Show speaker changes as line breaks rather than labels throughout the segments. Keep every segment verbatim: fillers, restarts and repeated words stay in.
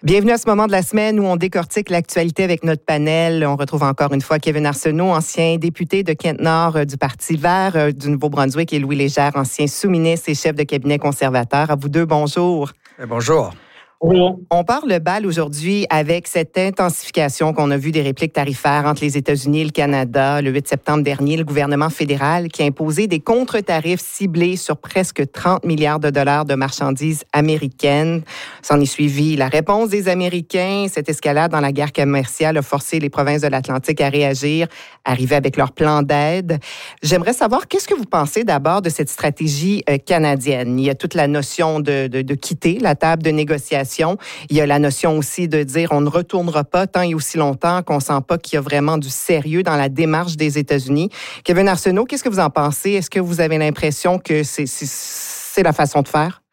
Bienvenue à ce moment de la semaine où on décortique l'actualité avec notre panel. On retrouve encore une fois Kevin Arsenault, ancien député de Kent-Nord euh, du Parti vert euh, du Nouveau-Brunswick, et Louis Légère, ancien sous-ministre et chef de cabinet conservateur. À vous deux, bonjour.
Et bonjour.
Bonjour. On part le bal aujourd'hui avec cette intensification qu'on a vue des répliques tarifaires entre les États-Unis et le Canada. Le huit septembre dernier, le gouvernement fédéral qui a imposé des contre-tarifs ciblés sur presque trente milliards de dollars de marchandises américaines. S'en est suivi la réponse des Américains. Cette escalade dans la guerre commerciale a forcé les provinces de l'Atlantique à réagir, arriver avec leur plan d'aide. J'aimerais savoir, qu'est-ce que vous pensez d'abord de cette stratégie canadienne? Il y a toute la notion de, de, de quitter la table de négociation. Il y a la notion aussi de dire on ne retournera pas tant et aussi longtemps qu'on ne sent pas qu'il y a vraiment du sérieux dans la démarche des États-Unis. Kevin Arsenault, qu'est-ce que vous en pensez? Est-ce que vous avez l'impression que c'est, c'est, c'est la façon de faire?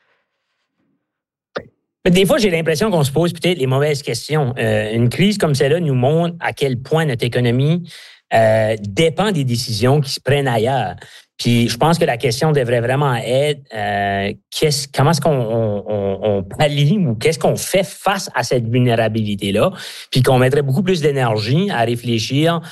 Des fois, j'ai l'impression qu'on se pose peut-être les mauvaises questions. Euh, une crise comme celle-là nous montre à quel point notre économie euh, dépend des décisions qui se prennent ailleurs. Puis je pense que la question devrait vraiment être euh, qu'est-ce, comment est-ce qu'on on, on, on pallie ou qu'est-ce qu'on fait face à cette vulnérabilité-là, puis qu'on mettrait beaucoup plus d'énergie à réfléchir euh,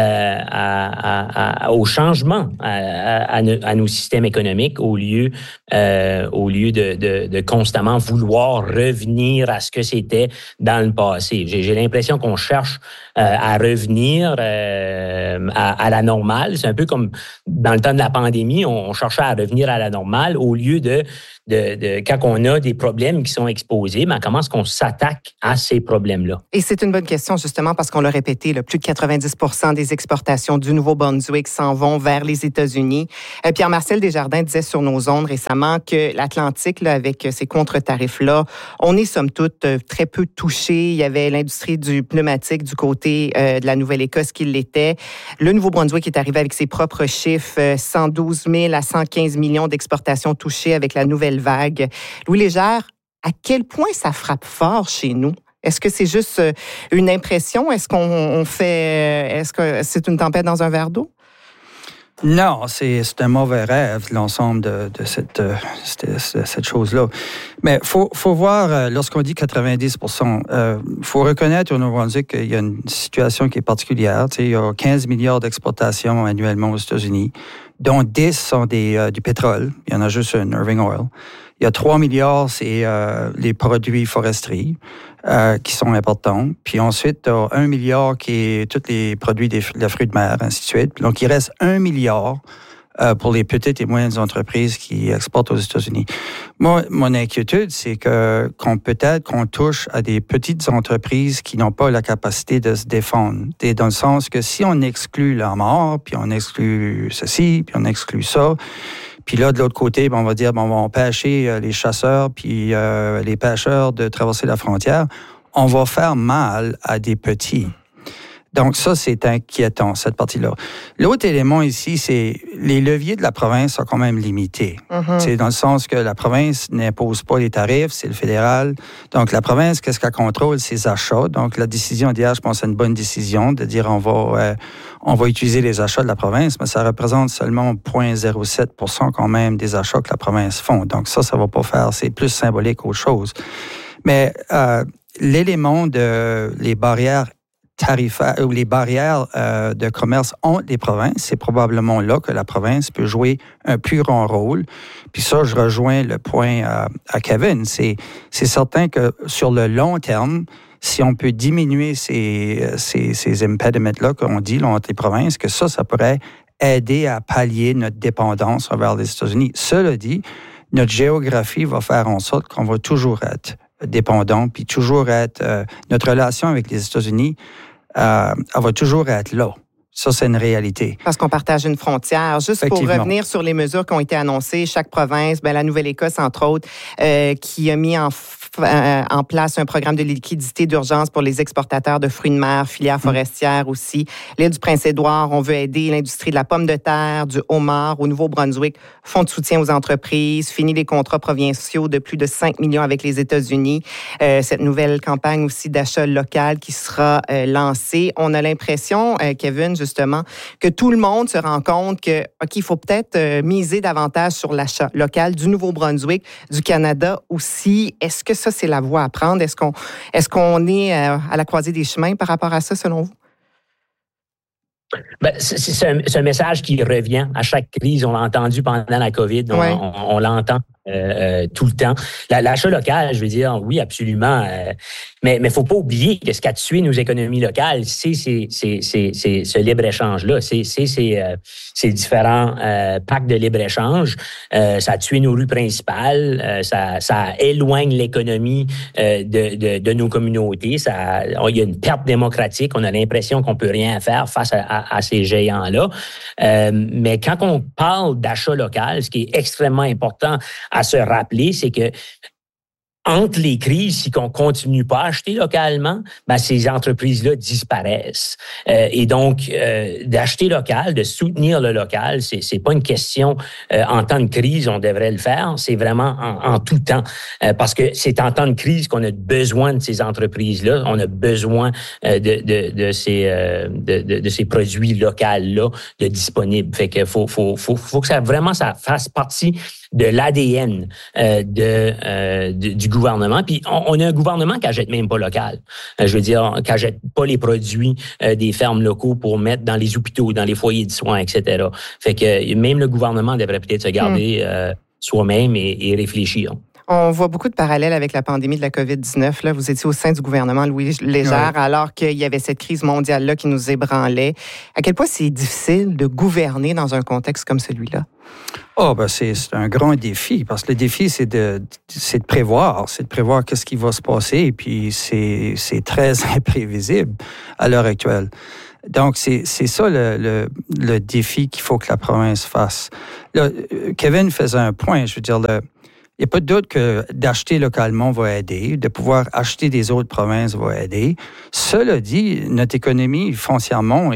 à, à, à, au changement à, à, à nos systèmes économiques au lieu, euh, au lieu de, de, de constamment vouloir revenir à ce que c'était dans le passé. J'ai, j'ai l'impression qu'on cherche euh, à revenir euh, à, à la normale. C'est un peu comme dans le temps de la pandémie, on cherchait à revenir à la normale au lieu de, de, de quand on a des problèmes qui sont exposés, ben comment est-ce qu'on s'attaque à ces problèmes-là?
Et c'est une bonne question, justement, parce qu'on l'a répété, là, plus de quatre-vingt-dix pour cent des exportations du Nouveau-Brunswick s'en vont vers les États-Unis. Euh, Pierre-Marcel Desjardins disait sur nos ondes récemment que l'Atlantique, là, avec ces contre-tarifs-là, on est, somme toute, très peu touché. Il y avait l'industrie du pneumatique du côté euh, de la Nouvelle-Écosse qui l'était. Le Nouveau-Brunswick est arrivé avec ses propres chiffres, euh, cent douze mille à cent quinze millions d'exportations touchées avec la nouvelle vague. Louis Légère, à quel point ça frappe fort chez nous? Est-ce que c'est juste une impression? Est-ce qu'on on fait... Est-ce que c'est une tempête dans un verre d'eau?
Non, c'est, c'est un mauvais rêve, l'ensemble de, de cette, de cette chose-là. Mais il faut, faut voir, lorsqu'on dit quatre-vingt-dix pour cent, il euh, faut reconnaître au Nouveau-Brunswick qu'il y a une situation qui est particulière. Tu sais, il y a quinze milliards d'exportations annuellement aux États-Unis, dont dix sont des, euh, du pétrole. Il y en a juste une, Irving Oil. Il y a trois milliards, c'est euh, les produits forestiers euh, qui sont importants. Puis ensuite, tu as un milliard qui est tous les produits des de fruits de mer, ainsi de suite. Donc, il reste un milliard euh, pour les petites et moyennes entreprises qui exportent aux États-Unis. Moi, mon inquiétude, c'est que qu'on peut-être qu'on touche à des petites entreprises qui n'ont pas la capacité de se défendre. Et dans le sens que si on exclut la mort, puis on exclut ceci, puis on exclut ça, puis là, de l'autre côté, ben, on va dire, ben, on va empêcher euh, les chasseurs puis euh, les pêcheurs de traverser la frontière. On va faire mal à des petits. Donc ça, c'est inquiétant, cette partie-là. L'autre élément ici, c'est les leviers de la province sont quand même limités. Mm-hmm. C'est dans le sens que la province n'impose pas les tarifs, c'est le fédéral. Donc la province, qu'est-ce qu'elle contrôle? Ses achats. Donc la décision d'hier, je pense, c'est une bonne décision de dire on va, euh, on va utiliser les achats de la province, mais ça représente seulement zéro virgule zéro sept pour cent quand même des achats que la province font. Donc ça, ça va pas faire, c'est plus symbolique qu'autre chose. Mais euh, l'élément de les barrières tarifaires ou les barrières euh, de commerce entre les provinces, c'est probablement là que la province peut jouer un plus grand rôle. Puis ça, je rejoins le point à, à Kevin. C'est, c'est certain que sur le long terme, si on peut diminuer ces, ces, ces impediments-là qu'on dit là, entre les provinces, que ça, ça pourrait aider à pallier notre dépendance envers les États-Unis. Cela dit, notre géographie va faire en sorte qu'on va toujours être dépendant, puis toujours être... Euh, notre relation avec les États-Unis, euh, elle va toujours être là. Ça, c'est une réalité.
Parce qu'on partage une frontière. Juste pour revenir sur les mesures qui ont été annoncées, chaque province, ben, la Nouvelle-Écosse, entre autres, euh, qui a mis en, euh, en place un programme de liquidité d'urgence pour les exportateurs de fruits de mer, filière forestière mmh. aussi. L'île du Prince-Édouard, on veut aider l'industrie de la pomme de terre, du homard au Nouveau-Brunswick, fonds de soutien aux entreprises, fini les contrats provinciaux de plus de cinq millions avec les États-Unis. Euh, cette nouvelle campagne aussi d'achat local qui sera euh, lancée. On a l'impression, euh, Kevin, justement, que tout le monde se rend compte que, OK, il faut peut-être euh, miser davantage sur l'achat local du Nouveau-Brunswick, du Canada aussi. Est-ce que ça, c'est la voie à prendre? Est-ce qu'on, est-ce qu'on est à la croisée des chemins par rapport à ça, selon vous?
Ben, c'est, c'est, un, c'est un message qui revient à chaque crise. On l'a entendu pendant la COVID. On, ouais. on, on l'entend euh, tout le temps. La, l'achat local, je veux dire, oui, absolument. Euh, mais il ne faut pas oublier que ce qui a tué nos économies locales, c'est, c'est, c'est, c'est, c'est ce libre-échange-là. C'est, c'est, c'est euh, ces différents euh, pactes de libre-échange. Euh, ça a tué nos rues principales. Euh, ça, ça éloigne l'économie euh, de, de, de nos communautés. Ça, il y a une perte démocratique. On a l'impression qu'on ne peut rien faire face à, à à ces géants-là. Euh, mais quand on parle d'achat local, ce qui est extrêmement important à se rappeler, c'est que entre les crises, si on continue pas à acheter localement, ben ces entreprises-là disparaissent. Euh, et donc, euh, d'acheter local, de soutenir le local, c'est c'est pas une question euh, en temps de crise, on devrait le faire. C'est vraiment en, en tout temps, euh, parce que c'est en temps de crise qu'on a besoin de ces entreprises-là. On a besoin euh, de, de, de ces euh, de, de, de ces produits locaux-là de disponibles. Fait que faut faut faut faut que ça vraiment ça fasse partie de l'A D N euh, de, euh, de du gouvernement. Puis on, on a un gouvernement qui n'achète même pas local. Euh, je veux dire, qui n'achète pas les produits euh, des fermes locaux pour mettre dans les hôpitaux, dans les foyers de soins, et cetera. Fait que même le gouvernement devrait peut-être se garder mmh. euh, soi-même et, et réfléchir.
On voit beaucoup de parallèles avec la pandémie de la covid dix-neuf. Là, vous étiez au sein du gouvernement, Louis Légère, oui. alors qu'il y avait cette crise mondiale-là qui nous ébranlait. À quel point c'est difficile de gouverner dans un contexte comme celui-là?
Oh, ben c'est, c'est un grand défi, parce que le défi, c'est de, c'est de prévoir, c'est de prévoir qu'est-ce qui va se passer, et puis c'est, c'est très imprévisible à l'heure actuelle. Donc, c'est, c'est ça le, le, le défi qu'il faut que la province fasse. Là, Kevin faisait un point, je veux dire, le, il n'y a pas de doute que d'acheter localement va aider, de pouvoir acheter des autres provinces va aider. Cela dit, notre économie foncièrement est,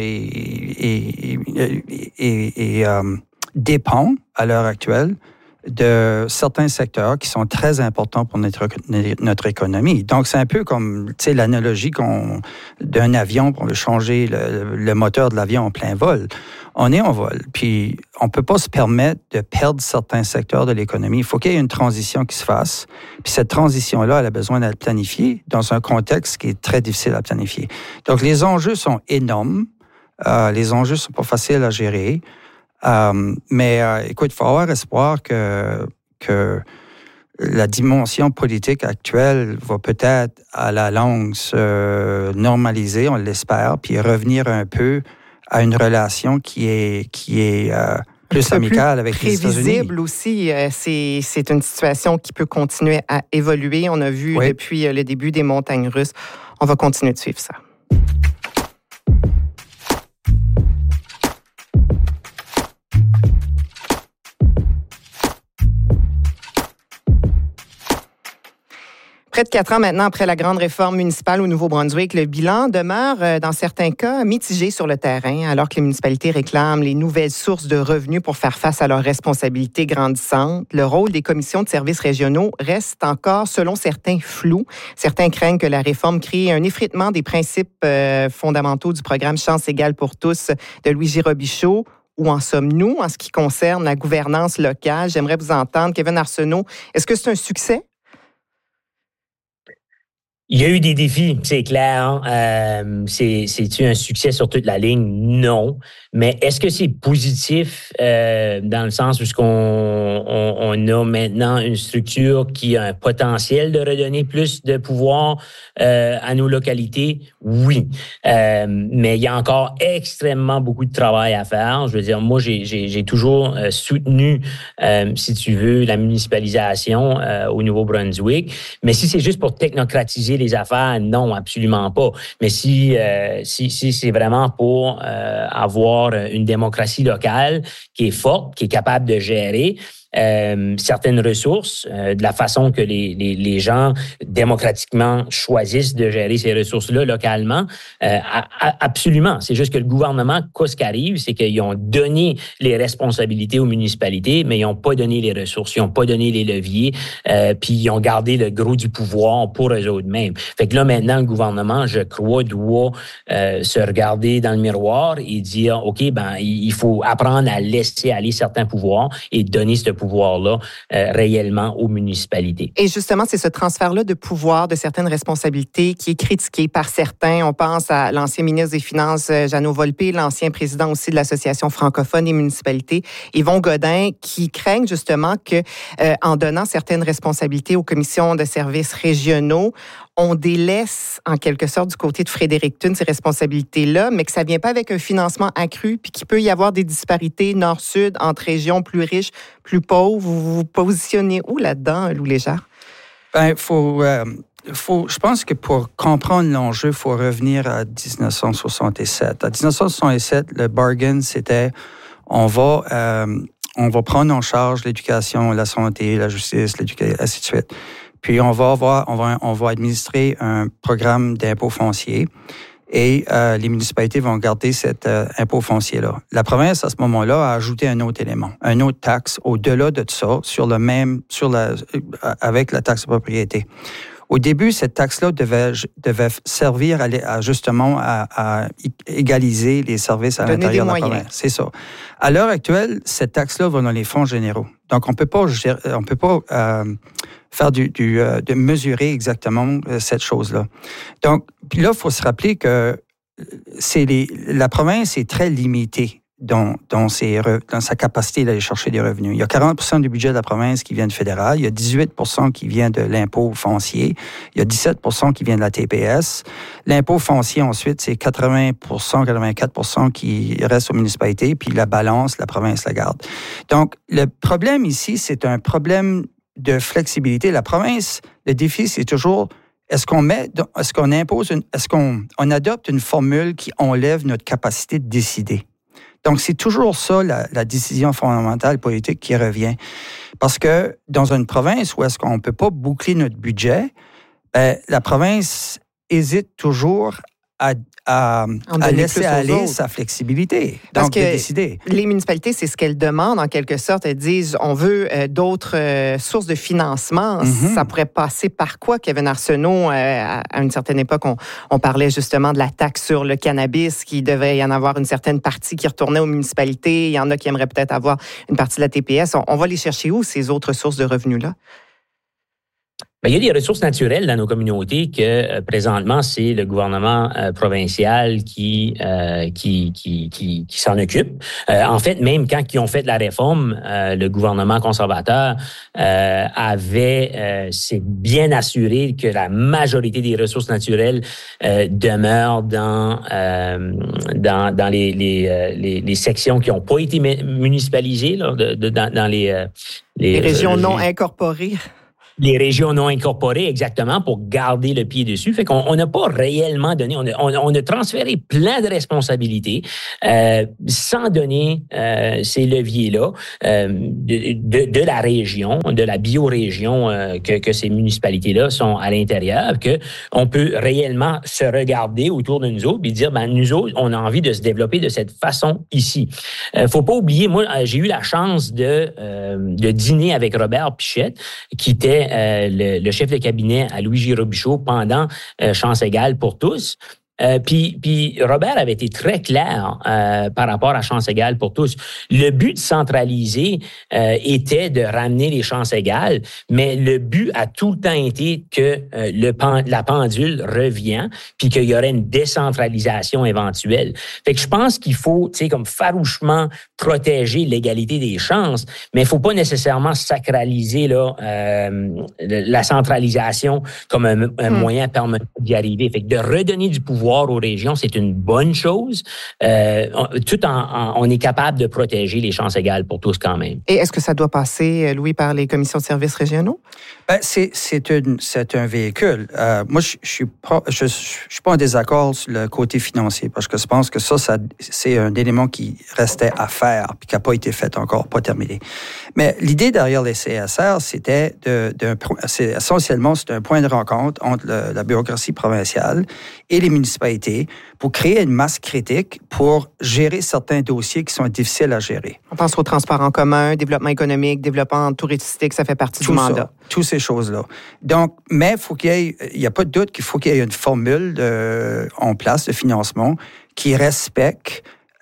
est, est, est, est euh, dépend à l'heure actuelle de certains secteurs qui sont très importants pour notre, notre économie. Donc, c'est un peu comme, tu sais, l'analogie qu'on, d'un avion, pour changer le, le moteur de l'avion en plein vol. On est en vol, puis on ne peut pas se permettre de perdre certains secteurs de l'économie. Il faut qu'il y ait une transition qui se fasse. Puis cette transition-là, elle a besoin d'être planifiée dans un contexte qui est très difficile à planifier. Donc, les enjeux sont énormes. Euh, les enjeux ne sont pas faciles à gérer. Euh, mais euh, écoute, il faut avoir espoir que, que la dimension politique actuelle va peut-être à la longue se normaliser, on l'espère, puis revenir un peu à une relation qui est, qui est euh, plus amicale avec les États-Unis.
Prévisible aussi, euh, c'est, c'est une situation qui peut continuer à évoluer. On a vu oui. depuis le début des montagnes russes. On va continuer de suivre ça. Près de quatre ans maintenant après la grande réforme municipale au Nouveau-Brunswick, le bilan demeure, dans certains cas, mitigé sur le terrain, alors que les municipalités réclament les nouvelles sources de revenus pour faire face à leurs responsabilités grandissantes. Le rôle des commissions de services régionaux reste encore, selon certains, flou. Certains craignent que la réforme crée un effritement des principes euh, fondamentaux du programme Chance égale pour tous de Louis Robichaud. Où en sommes-nous en ce qui concerne la gouvernance locale? J'aimerais vous entendre. Kevin Arsenault, est-ce que c'est un succès?
Il y a eu des défis, c'est clair. Euh, c'est, c'est-tu un succès sur toute la ligne? Non. Mais est-ce que c'est positif euh, dans le sens où ce qu'on, on, on a maintenant une structure qui a un potentiel de redonner plus de pouvoir euh, à nos localités? Oui. Euh, mais il y a encore extrêmement beaucoup de travail à faire. Je veux dire, moi, j'ai, j'ai, j'ai toujours euh, soutenu, euh, si tu veux, la municipalisation euh, au Nouveau-Brunswick. Mais si c'est juste pour technocratiser les affaires, non, absolument pas. Mais si euh, si, si c'est vraiment pour euh, avoir une démocratie locale qui est forte, qui est capable de gérer euh, certaines ressources, euh, de la façon que les, les, les gens démocratiquement choisissent de gérer ces ressources-là localement, euh, a, a, absolument. C'est juste que le gouvernement, quoi ce qui arrive, c'est qu'ils ont donné les responsabilités aux municipalités, mais ils n'ont pas donné les ressources, ils n'ont pas donné les leviers, euh, puis ils ont gardé le gros du pouvoir pour eux autres mêmes. Fait que là, maintenant, le gouvernement, je crois, doit euh, se regarder dans le miroir et dire, OK, ben il faut apprendre à laisser aller certains pouvoirs et donner ce pouvoir pouvoirs-là euh, réellement aux municipalités.
Et justement, c'est ce transfert-là de pouvoir, de certaines responsabilités qui est critiqué par certains. On pense à l'ancien ministre des Finances, Jeannot Volpe, l'ancien président aussi de l'Association francophone des municipalités, Yvon Godin, qui craignent justement que, euh, en donnant certaines responsabilités aux commissions de services régionaux, on délaisse en quelque sorte du côté de Frédéric Thune ces responsabilités-là, mais que ça ne vient pas avec un financement accru, puis qu'il peut y avoir des disparités nord-sud entre régions plus riches, plus pauvres. Vous vous positionnez où là-dedans, Lou Légère?
Ben, faut, euh, faut, je pense que pour comprendre l'enjeu, il faut revenir à dix-neuf cent soixante-sept. À dix-neuf cent soixante-sept, le bargain, c'était on va, euh, on va prendre en charge l'éducation, la santé, la justice, l'éducation, ainsi de suite. Puis on va avoir, on va, on va administrer un programme d'impôt foncier et euh, les municipalités vont garder cet euh, impôt foncier-là. La province, à ce moment-là, a ajouté un autre élément, un autre taxe au-delà de ça, sur le même, sur la, euh, avec la taxe de propriété. Au début, cette taxe-là devait, devait servir à, à justement à, à égaliser les services à
Donner
l'intérieur de la province. C'est ça. À l'heure actuelle, cette taxe-là va dans les fonds généraux. Donc, on peut pas, on peut pas euh, faire du, du euh, de mesurer exactement euh, cette chose-là. Donc, puis là, il faut se rappeler que c'est les, la province est très limitée dans, dans, ses, dans sa capacité d'aller chercher des revenus. Il y a quarante pour cent du budget de la province qui vient de fédéral, il y a dix-huit pour cent qui vient de l'impôt foncier, il y a dix-sept pour cent qui vient de la T P S. L'impôt foncier, ensuite, c'est quatre-vingts pour cent, quatre-vingt-quatre pour cent qui reste aux municipalités, puis la balance, la province la garde. Donc, le problème ici, c'est un problème de flexibilité. La province, le défi, c'est toujours est-ce qu'on met, est-ce qu'on impose, une, est-ce qu'on on adopte une formule qui enlève notre capacité de décider? Donc, c'est toujours ça, la, la décision fondamentale politique qui revient. Parce que dans une province où est-ce qu'on ne peut pas boucler notre budget, ben, la province hésite toujours à, à, à laisser aller sa flexibilité,
Parce
donc
que
de décider.
Les municipalités, c'est ce qu'elles demandent en quelque sorte. Elles disent, on veut euh, d'autres euh, sources de financement. Mm-hmm. Ça pourrait passer par quoi, Kevin Arsenault? Euh, à, à une certaine époque, on, on parlait justement de la taxe sur le cannabis, qu'il devait y en avoir une certaine partie qui retournait aux municipalités. Il y en a qui aimeraient peut-être avoir une partie de la T P S. On, on va les chercher où, ces autres sources de revenus-là?
Bien, il y a des ressources naturelles dans nos communautés que euh, présentement c'est le gouvernement euh, provincial qui euh, qui qui qui, qui s'en occupe. Euh, en fait, même quand ils ont fait la réforme, euh, le gouvernement conservateur euh, avait euh, s'est bien assuré que la majorité des ressources naturelles euh, demeurent dans euh, dans dans les les, les les sections qui n'ont pas été municipalisées là, de, de, dans, dans les, euh,
les les régions
euh,
non
les,
incorporées.
Les régions non incorporées, exactement, pour garder le pied dessus. Fait qu'on n'a pas réellement donné, on a, on, on a transféré plein de responsabilités euh, sans donner euh, ces leviers-là euh, de, de, de la région, de la biorégion euh, que, que ces municipalités-là sont à l'intérieur, que on peut réellement se regarder autour de nous autres et dire, ben nous autres, on a envie de se développer de cette façon ici. Euh, faut pas oublier, moi, j'ai eu la chance de, euh, de dîner avec Robert Pichette, qui était Euh, le, le chef de cabinet à Louis J. Robichaud pendant euh, Chance égale pour tous. Euh, puis, puis Robert avait été très clair euh, par rapport à Chance égale pour tous. Le but de centraliser euh, était de ramener les chances égales, mais le but a tout le temps été que euh, le pen, la pendule revient, puis qu'il y aurait une décentralisation éventuelle. Fait que je pense qu'il faut, tu sais, comme farouchement protéger l'égalité des chances, mais il faut pas nécessairement sacraliser là euh, la centralisation comme un, un mmh. moyen permanent d'y arriver. Fait que de redonner du pouvoir aux régions, c'est une bonne chose. Euh, tout en, en, on est capable de protéger les chances égales pour tous quand même.
Et est-ce que ça doit passer, Louis, par les commissions de services régionaux?
Ben, c'est, c'est, une, c'est un véhicule. Euh, moi, je ne suis pas, je, je suis pas en désaccord sur le côté financier parce que je pense que ça, ça c'est un élément qui restait à faire puis qui n'a pas été fait encore, pas terminé. Mais l'idée derrière les C S R, c'était de, de c'est, essentiellement, c'est un point de rencontre entre le, la bureaucratie provinciale et les municipalités pour créer une masse critique pour gérer certains dossiers qui sont difficiles à gérer.
On pense au transport en commun, développement économique, développement touristique, ça fait partie
Tout
du
ça,
mandat.
Toutes ces choses-là. Donc, mais faut qu'il y ait, il n'y a pas de doute qu'il faut qu'il y ait une formule de, en place de financement qui respecte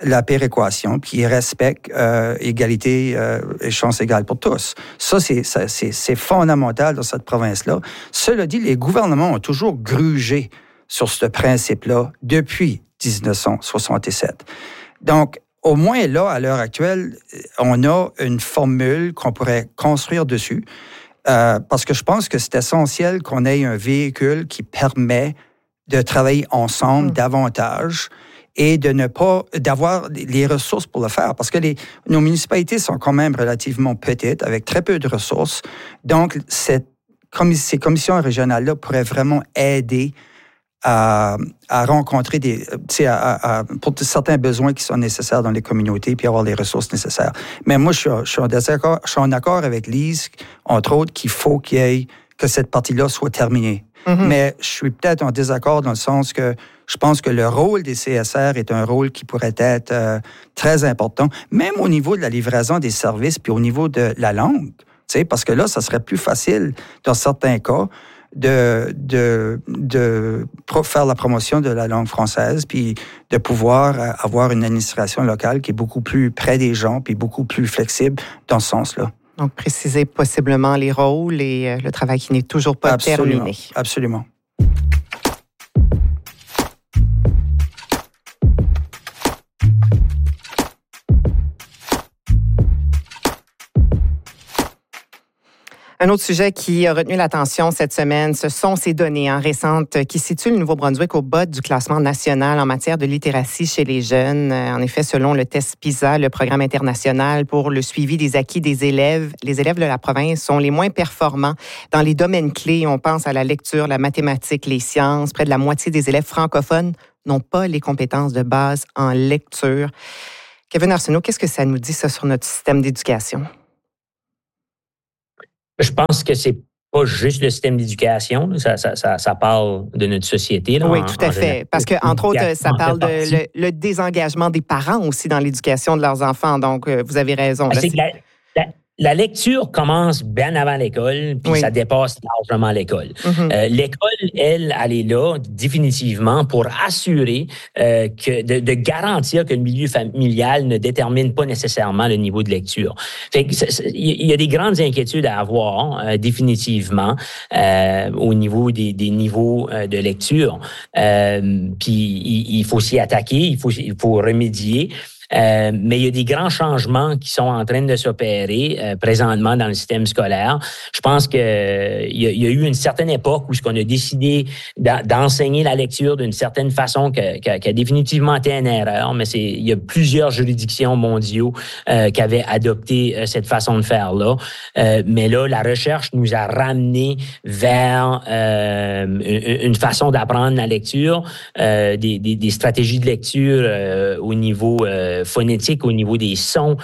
la péréquation, puis ils respectent euh, égalité euh, et chance égale pour tous. Ça, c'est, ça c'est, c'est fondamental dans cette province-là. Cela dit, les gouvernements ont toujours grugé sur ce principe-là depuis dix-neuf cent soixante-sept. Donc, au moins là, à l'heure actuelle, on a une formule qu'on pourrait construire dessus, euh, parce que je pense que c'est essentiel qu'on ait un véhicule qui permet de travailler ensemble mmh. davantage et de ne pas, d'avoir les ressources pour le faire. Parce que les, nos municipalités sont quand même relativement petites, avec très peu de ressources. Donc, cette, ces commissions régionales-là pourraient vraiment aider à, à rencontrer des, tu sais, à, à, pour certains besoins qui sont nécessaires dans les communautés, puis avoir les ressources nécessaires. Mais moi, je suis, je suis en désaccord, je suis en accord avec Lise, entre autres, qu'il faut qu'il y ait, que cette partie-là soit terminée. Mm-hmm. Mais je suis peut-être en désaccord dans le sens que je pense que le rôle des C S R est un rôle qui pourrait être euh, très important, même au niveau de la livraison des services, puis au niveau de la langue, tu sais, parce que là, ça serait plus facile, dans certains cas, de, de, de faire la promotion de la langue française, puis de pouvoir avoir une administration locale qui est beaucoup plus près des gens, puis beaucoup plus flexible dans ce sens-là.
Donc, préciser possiblement les rôles et euh, le travail qui n'est toujours pas
absolument,
terminé.
Absolument.
Un autre sujet qui a retenu l'attention cette semaine, ce sont ces données hein, récentes qui situent le Nouveau-Brunswick au bas du classement national en matière de littératie chez les jeunes. En effet, selon le test PISA, le programme international pour le suivi des acquis des élèves, les élèves de la province sont les moins performants dans les domaines clés. On pense à la lecture, la mathématique, les sciences. Près de la moitié des élèves francophones n'ont pas les compétences de base en lecture. Kevin Arsenault, qu'est-ce que ça nous dit, ça, sur notre système d'éducation?
Je pense que c'est pas juste le système d'éducation, ça, ça, ça, ça parle de notre société. Là,
oui,
en,
tout à fait. Parce que, entre autres, ça parle de le, le désengagement des parents aussi dans l'éducation de leurs enfants. Donc, vous avez raison. Là,
c'est c'est... La, la, la lecture commence bien avant l'école, puis oui. ça dépasse largement l'école. Mm-hmm. Euh, l'école, elle, elle est là définitivement pour assurer euh, que de, de garantir que le milieu familial ne détermine pas nécessairement le niveau de lecture. Fait que il y a des grandes inquiétudes à avoir euh, définitivement euh, au niveau des, des niveaux euh, de lecture. Euh, puis il, il faut s'y attaquer, il faut, il faut remédier. Euh, mais il y a des grands changements qui sont en train de s'opérer euh, présentement dans le système scolaire. Je pense qu'il euh, y, y a eu une certaine époque où ce qu'on a décidé d'enseigner la lecture d'une certaine façon qui, qui, qui a définitivement été une erreur, mais c'est, il y a plusieurs juridictions mondiaux euh, qui avaient adopté euh, cette façon de faire-là. Euh, mais là, la recherche nous a ramené vers euh, une, une façon d'apprendre la lecture, euh, des, des, des stratégies de lecture euh, au niveau euh, phonétique, au niveau des sons,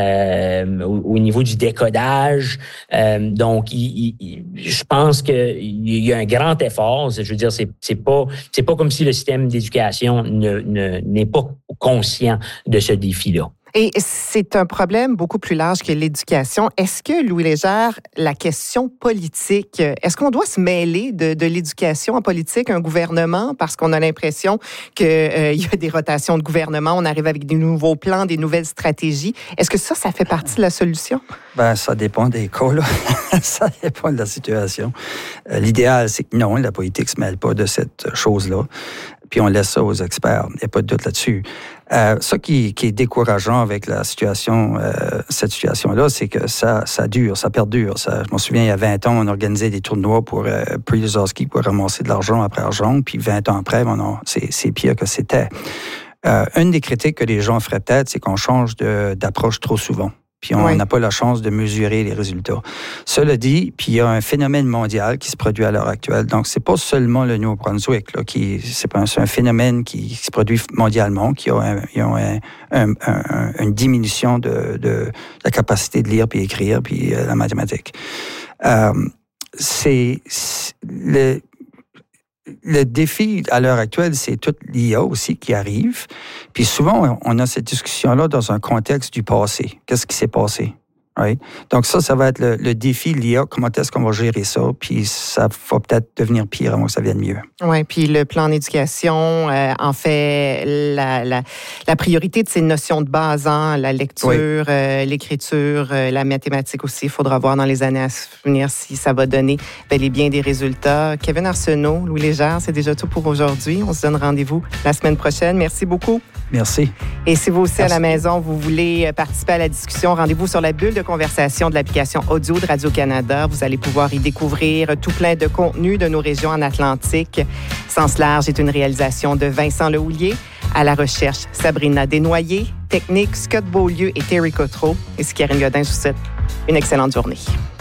euh, au, au niveau du décodage. Euh, donc, il, il, je pense qu'il y a un grand effort. Je veux dire, c'est, c'est pas, c'est pas comme si le système d'éducation ne, ne, n'est pas conscient de ce défi-là.
Et c'est un problème beaucoup plus large que l'éducation. Est-ce que, Louis Légère, la question politique, est-ce qu'on doit se mêler de, de l'éducation en politique, un gouvernement, parce qu'on a l'impression qu'il euh, y a des rotations de gouvernement, on arrive avec des nouveaux plans, des nouvelles stratégies. Est-ce que ça, ça fait partie de la solution?
Ben, ça dépend des cas, là. Ça dépend de la situation. Euh, l'idéal, c'est que non, la politique ne se mêle pas de cette chose-là. Puis on laisse ça aux experts. Il n'y a pas de doute là-dessus. Euh, ça qui, qui est décourageant avec la situation, euh, cette situation-là, c'est que ça, ça dure, ça perdure. Ça, je me souviens, il y a vingt ans, on organisait des tournois pour euh, Pre-Lozowski pour ramasser de l'argent après argent. Puis vingt ans après, on a, c'est, c'est pire que c'était. Euh, une des critiques que les gens feraient peut-être, c'est qu'on change de, d'approche trop souvent. Puis on n'a oui. pas la chance de mesurer les résultats. Cela dit, puis il y a un phénomène mondial qui se produit à l'heure actuelle. Donc, c'est pas seulement le Nouveau-Brunswick, là, qui, c'est, pas, c'est un phénomène qui, qui se produit mondialement, qui a, un, qui a un, un, un, une diminution de, de la capacité de lire puis écrire, puis euh, la mathématique. Euh, c'est, c'est le... Le défi à l'heure actuelle, c'est toute l'I A aussi qui arrive. Puis souvent, on a cette discussion-là dans un contexte du passé. Qu'est-ce qui s'est passé? Right? Donc ça, ça va être le, le défi, l'I A. Comment est-ce qu'on va gérer ça? Puis ça va peut-être devenir pire avant que ça vienne mieux.
Oui, puis le plan d'éducation euh, en fait la, la, la priorité de ces notions de base, hein, la lecture, oui. euh, l'écriture, euh, la mathématique aussi. Il faudra voir dans les années à venir si ça va donner bel et bien des résultats. Kevin Arsenault, Louis Légère, c'est déjà tout pour aujourd'hui. On se donne rendez-vous la semaine prochaine. Merci beaucoup.
Merci.
Et si vous aussi
Merci.
à la maison, vous voulez participer à la discussion, rendez-vous sur la bulle de conversation de l'application audio de Radio-Canada. Vous allez pouvoir y découvrir tout plein de contenus de nos régions en Atlantique. Sens large est une réalisation de Vincent Lehoulier. À la recherche, Sabrina Desnoyers. Technique, Scott Beaulieu et Terry Cotreau. Et c'est Karine Godin. Je vous souhaite une excellente journée.